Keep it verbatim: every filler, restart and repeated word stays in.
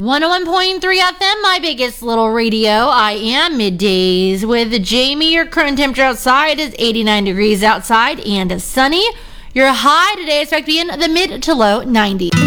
one oh one point three F M, my biggest little radio. I am middays with Jamie. Your current temperature outside is eighty-nine degrees outside and sunny. Your high today is expected to be in the mid to low nineties.